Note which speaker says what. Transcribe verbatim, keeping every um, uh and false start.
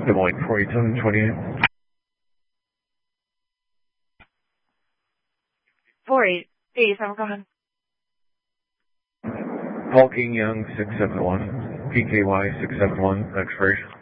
Speaker 1: Des Moines four eight seven two eight.
Speaker 2: four eight eight seven, go ahead.
Speaker 1: Paul King Young six seven one, P K Y six seven one, expiration.